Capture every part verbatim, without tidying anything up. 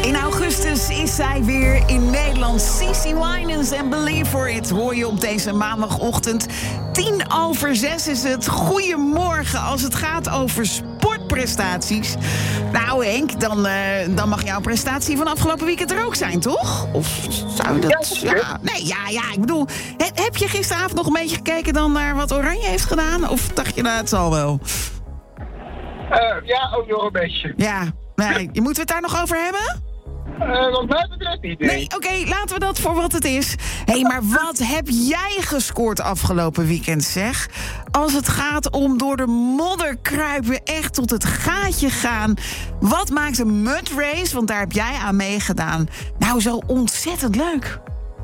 In augustus is zij weer in Nederland. Cece Winans en Believe For It hoor je op deze maandagochtend. Tien over zes is het. Goedemorgen als het gaat over sportprestaties. Nou Henk, dan, uh, dan mag jouw prestatie van afgelopen weekend er ook zijn, toch? Of zou dat... Ja, ja, nee, ja, ja, ik bedoel... He, heb je gisteravond nog een beetje gekeken dan naar wat Oranje heeft gedaan? Of dacht je, nou, het zal wel? Uh, ja, ook nog een beetje. Ja, nee, moeten we het daar nog over hebben? Uh, wat mij betreft niet. Nee, nee oké, okay, laten we dat voor wat het is. Hé, hey, maar wat heb jij gescoord afgelopen weekend, zeg? Als het gaat om door de modder kruipen, echt tot het gaatje gaan. Wat maakt een mud race, want daar heb jij aan meegedaan, nou zo ontzettend leuk?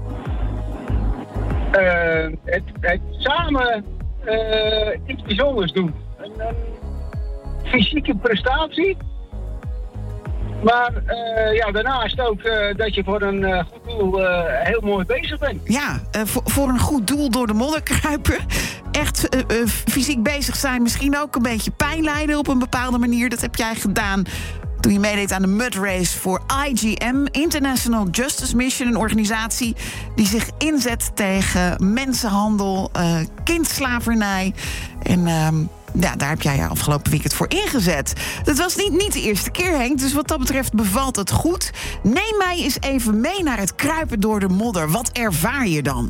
Uh, het, het samen uh, iets bijzonders doen. Een, een fysieke prestatie. Maar uh, ja, daarnaast ook uh, dat je voor een uh, goed doel uh, heel mooi bezig bent. Ja, uh, voor, voor een goed doel door de modder kruipen. Echt uh, uh, fysiek bezig zijn. Misschien ook een beetje pijn lijden op een bepaalde manier. Dat heb jij gedaan toen je meedeed aan de Mud Race voor I G M, International Justice Mission. Een organisatie die zich inzet tegen mensenhandel, uh, kindslavernij. En... Uh, Ja, daar heb jij je afgelopen weekend voor ingezet. Dat was niet, niet de eerste keer, Henk, dus wat dat betreft bevalt het goed. Neem mij eens even mee naar het kruipen door de modder. Wat ervaar je dan?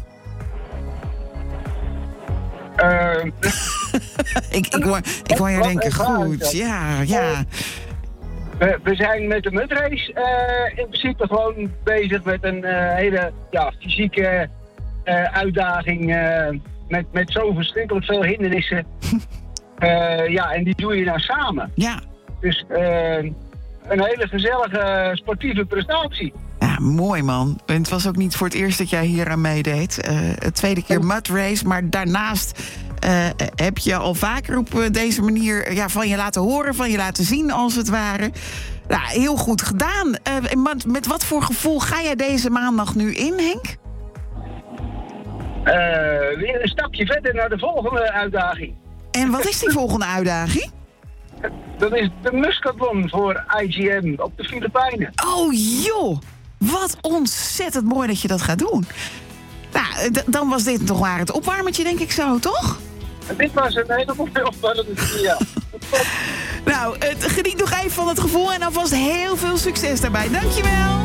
Uh, ik, ik, hoor, ik hoor je denken, goed, ja, ja. We, we zijn met de mudrace uh, in principe gewoon bezig met een uh, hele ja, fysieke uh, uitdaging... Uh, met, met zo verschrikkelijk veel hindernissen... Uh, ja, en die doe je nou samen. Ja. Dus uh, een hele gezellige sportieve prestatie. Ja, mooi man. En het was ook niet voor het eerst dat jij hier aan meedeed. Uh, het tweede keer mud race, maar daarnaast uh, heb je al vaker op uh, deze manier ja, van je laten horen, van je laten zien als het ware. Nou, heel goed gedaan. Uh, met, met wat voor gevoel ga jij deze maandag nu in, Henk? Uh, weer een stapje verder naar de volgende uitdaging. En wat is die volgende uitdaging? Dat is de Muscatlon voor I G M op de Filipijnen. Oh joh, wat ontzettend mooi dat je dat gaat doen. Nou, d- dan was dit toch maar het opwarmertje, denk ik zo, toch? Dit was een hele mooie opwarmertje, ja. Nou, uh, geniet nog even van het gevoel en alvast heel veel succes daarbij. Dankjewel.